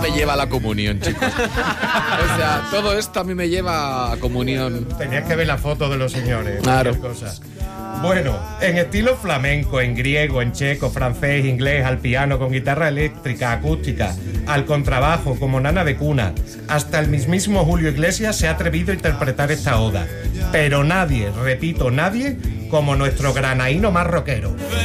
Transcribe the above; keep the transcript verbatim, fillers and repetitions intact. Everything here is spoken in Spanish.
me lleva a la comunión, chicos. O sea, todo esto a mí me lleva a comunión. Tenías que ver la foto de los señores. Claro. Cosa. Bueno, en estilo flamenco, en griego, en checo, francés, inglés, al piano, con guitarra eléctrica, acústica, al contrabajo, como nana de cuna. Hasta el mismísimo Julio Iglesias se ha atrevido a interpretar esta oda. Pero nadie, repito, nadie, como nuestro granaíno más rockero.